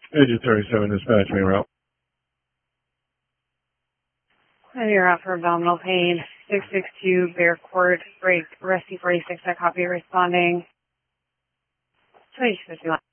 Agent 37 dispatch main route. You're out for abdominal pain. 662 Bear Court, break, Rescue 46, I copy responding. 2251.